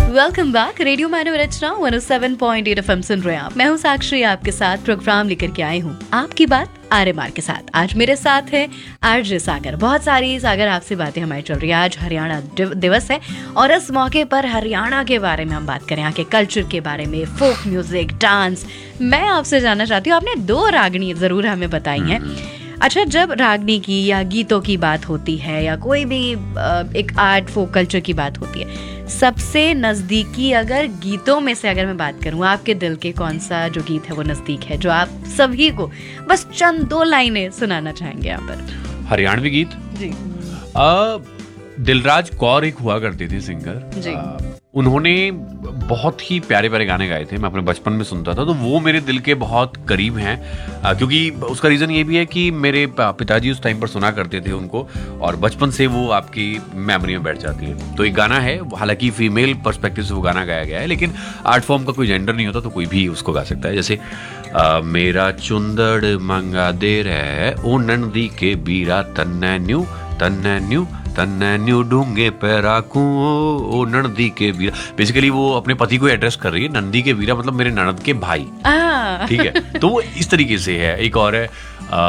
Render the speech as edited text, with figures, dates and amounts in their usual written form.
Welcome back. Radio मानव रचना 107.8 FM सुन रहे हैं आप। मैं हूँ साक्षी, आपके साथ प्रोग्राम लेकर के आई हूँ आपकी बात आर्यमान के साथ। आज मेरे साथ है आरजे सागर। बहुत सारी सागर आपसे बातें हमारी चल रही है। आज हरियाणा दिवस है और इस मौके पर हरियाणा के बारे में हम बात करें, यहाँ के कल्चर के बारे में, फोक म्यूजिक, डांस। मैं आपसे जानना चाहती हूँ, आपने 2 रागनी जरूर हमें बताई हैं। अच्छा, जब रागनी की या गीतों की बात होती है या कोई भी एक आर्ट फोक कल्चर की बात होती है, सबसे नज़दीकी अगर गीतों में से अगर मैं बात करूँ, आपके दिल के कौन सा जो गीत है वो नज़दीक है, जो आप सभी को बस चंद 2 लाइनें सुनाना चाहेंगे यहाँ पर? हरियाणवी गीत जी। दिलराज कौर एक हुआ करते थे सिंगर जी। उन्होंने बहुत ही प्यारे प्यारे गाने गाए थे, मैं अपने बचपन में सुनता था, तो वो मेरे दिल के बहुत करीब हैं। क्योंकि उसका रीज़न ये भी है कि मेरे पिताजी उस टाइम पर सुना करते थे उनको, और बचपन से वो आपकी मेमोरी में बैठ जाती है। तो एक गाना है, हालांकि फीमेल पर्सपेक्टिव से वो गाना गाया गया है, लेकिन आर्ट फॉर्म का कोई जेंडर नहीं होता, तो कोई भी उसको गा सकता है। जैसे मेरा चुंदड़ मंगा दे रहे ओ नंदी के बीरा तन्नू ढूंगे पैराकू ओ नंदी के वीरा। बेसिकली वो अपने पति को एड्रेस कर रही है, नंदी के वीरा मतलब मेरे ननद के भाई। ठीक है, तो वो इस तरीके से है। एक और है